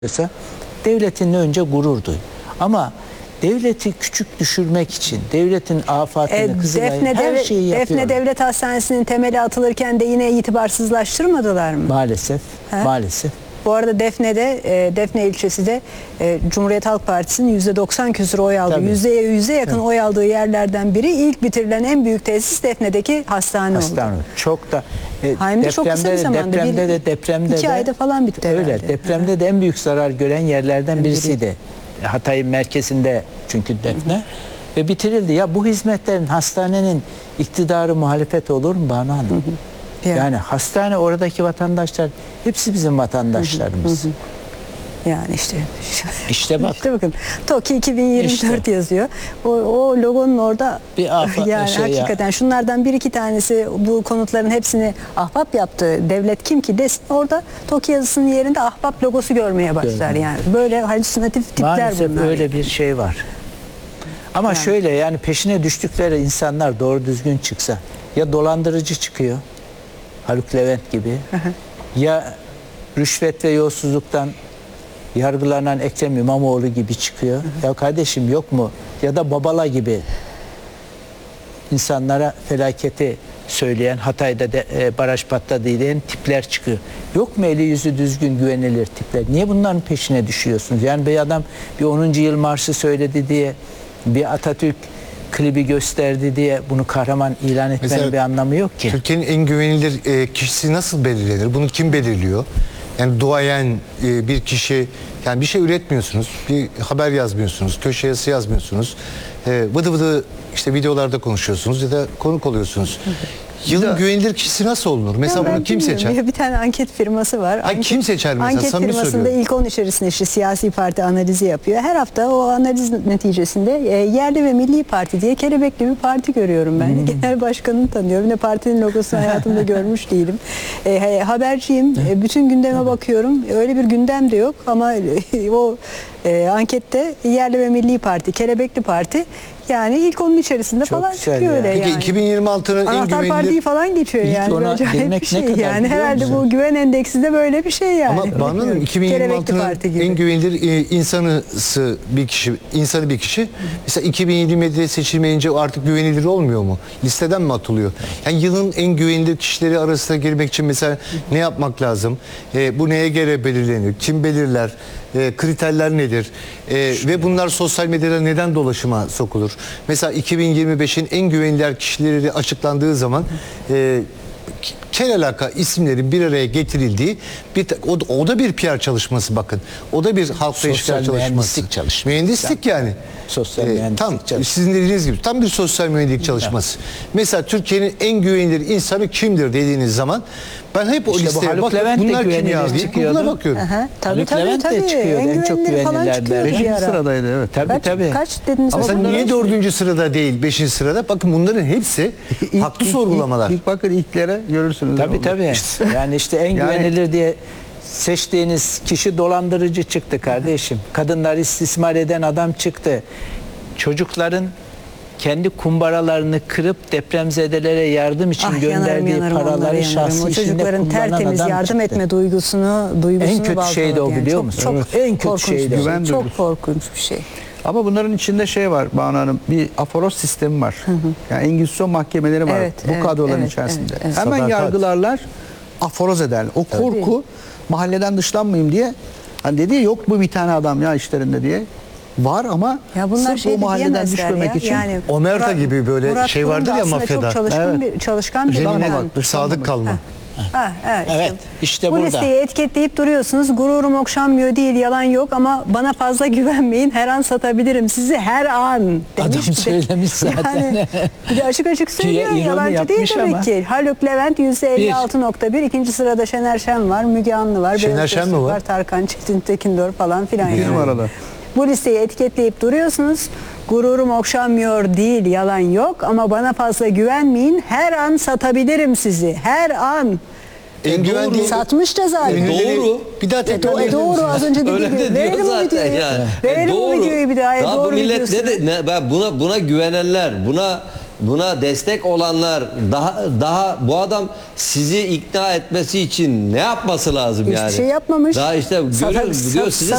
Mesela devletinle önce gurur duy. Ama devleti küçük düşürmek için, devletin afatını, Kızılay'ın her şeyi yapıyor. Defne Devlet Hastanesi'nin temeli atılırken de yine itibarsızlaştırmadılar mı? Maalesef, maalesef. Bu arada Defne ilçesi de Cumhuriyet Halk Partisi'nin %90 küsur oy aldı. %100'e yakın oy aldığı yerlerden biri. İlk bitirilen en büyük tesis Defne'deki hastane oldu. Çok da Çok kısa bir zamanda. Depremde 2 ayda falan bitti öyle. herhalde. Depremde de en büyük zarar gören yerlerden birisiydi. Hatay'ın merkezinde çünkü Defne. Ve bitirildi. Ya bu hizmetlerin, hastanenin iktidarı muhalefet olur mu Banu Hanım? Yani hastane, oradaki vatandaşlar hepsi bizim vatandaşlarımız. Yani işte. İşte bak. İşte bakın. TOKİ 2024 yazıyor. O logonun orada bir yani hakikaten şunlardan bir iki tanesi bu konutların hepsini ahbap yaptı. Devlet kim ki desin, orada TOKİ yazısının yerinde ahbap logosu görmeye başlar yani. Böyle halüsinatif tipler maalesef bunlar. Öyle bir şey var. Ama yani şöyle, yani peşine düştükleri insanlar doğru düzgün çıksa, ya dolandırıcı çıkıyor Haluk Levent gibi, ya rüşvet ve yolsuzluktan yargılanan Ekrem İmamoğlu gibi çıkıyor. Ya kardeşim yok mu? Ya da Babala gibi insanlara felaketi söyleyen, Hatay'da baraj patladı diyen tipler çıkıyor. Yok mu eli yüzü düzgün güvenilir tipler? Niye bunların peşine düşüyorsunuz? Yani bir adam bir 10. yıl marşı söyledi diye, bir Atatürk klibi gösterdi diye bunu kahraman ilan etmenin mesela bir anlamı yok ki. Türkiye'nin en güvenilir kişisi nasıl belirlenir? Bunu kim belirliyor? Yani duayen bir kişi, yani bir şey üretmiyorsunuz, bir haber yazmıyorsunuz, köşe yazısı yazmıyorsunuz, vıdı vıdı işte videolarda konuşuyorsunuz ya da konuk oluyorsunuz. Yılın güvenilir kişisi nasıl olunur? Mesela bunu kim seçer? Bir tane anket firması var. Kim seçer mesela? Anket Samimi firmasında söylüyorum. ilk 10 içerisinde işte siyasi parti analizi yapıyor. Her hafta o analiz neticesinde yerli ve milli parti diye kelebekli bir parti görüyorum ben. Genel başkanını tanıyorum. Ne partinin logosunu hayatımda görmüş değilim. Haberciyim. Bütün gündeme bakıyorum. Öyle bir gündem de yok ama o ankette yerli ve milli parti, kelebekli parti, yani ilk onun içerisinde çok falan çıkıyor öyle yani. Peki 2026'nın en güvenilir partiyi falan geçiyor yani. Ona girmek bir şey ne kadar, yani. Herhalde bu güven endeksi de böyle bir şey yani. Ama Banu Hanım 2026'nın en güvenilir insanı bir kişi mesela 2027'de seçilmeyince artık güvenilir olmuyor mu? Listeden mi atılıyor? Yani yılın en güvenilir kişileri arasına girmek için mesela ne yapmak lazım? Bu neye göre belirlenir? Kim belirler? Kriterler nedir? Ve bunlar sosyal medyada neden dolaşıma sokulur? Mesela 2025'in en güvenilir kişileri açıklandığı zaman alaka isimlerin bir araya getirildiği o da bir PR çalışması, bakın. O da bir halkla ilişkiler çalışması. Mühendislik yani. Sosyal mühendislik tam çalışması. sizin dediğiniz gibi tam bir sosyal mühendislik çalışması. Mesela Türkiye'nin en güvenilir insanı kimdir dediğiniz zaman ben hep o listeye bakıyorum. Bunlar kim ya? Buna bakıyorum. Tabii. Çıkıyor. En çok güvenilirler. 5. sıradaydı evet. Tabii. Kaç dediniz? Ama niye 4. sırada değil 5. sırada? Bakın bunların hepsi haklı sorgulamalar. İlk bakın ilklere görürsünüz. Tabii. Yani işte en güvenilir diye seçtiğiniz kişi dolandırıcı çıktı kardeşim. Kadınlar istismar eden adam çıktı. Çocukların kendi kumbaralarını kırıp depremzedelere yardım için gönderdiği paraları şahsi işinde çocukların kullanan tertemiz adam yardım çıktı. etme duygusunu En kötü şey de o, yani. biliyor musun? Çok En kötü şey de o. Güven Çok duygusu. korkunç bir şey. Ama bunların içinde şey var Banu Hanım, bir aforoz sistemi var. Yani Engizisyon mahkemeleri var bu kadroların içerisinde. Hemen Sadakat. yargılarlar, aforoz ederler. O korku mahalleden dışlanmayayım diye, hani dedi ya, yok mu bir tane adam ya işlerinde diye. Var ama ya bunlar sırf o mahalleden düşmemek için. Yani Omerta gibi böyle şey vardır ya mafyada. Çok çalışkan bir adam. Sadık kalma. Evet, işte bu burada. listeyi etiketleyip duruyorsunuz. Gururum okşanmıyor değil, yalan yok ama bana fazla güvenmeyin. Her an satabilirim sizi, her an demiş. Adam söylemiş zaten. Yani, bir de açık söylüyor. Yalancı değil demek ki. Haluk Levent %56.1. İkinci sırada Şener Şen var, Müge Anlı var. Şener Şen mi var? Tarkan Çetin Tekindor falan filan. Bir numarada. Bu listeyi etiketleyip duruyorsunuz. Gururum okşanmıyor değil, yalan yok ama bana fazla güvenmeyin. Her an satabilirim sizi. Her an. En güvendiği Satmış da zaten. Doğru. Bir daha tekrar Doğru, az önce dediğim Öyle gibi. de diyor Verelim o zaten videoyu. yani. Verelim o videoyu bir daha. Daha bu Doğru millet videosunu. buna güvenenler, buna buna destek olanlar daha bu adam sizi ikna etmesi için ne yapması lazım Hiçbir yani? şey yapmamış. Daha işte görüyoruz, sizi